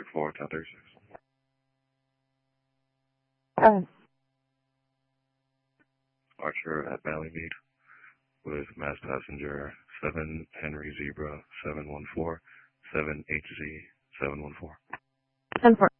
District 4, 1036. Archer at Ballymead with mass passenger 7 Henry Zebra 714 7HZ 714. 10-4.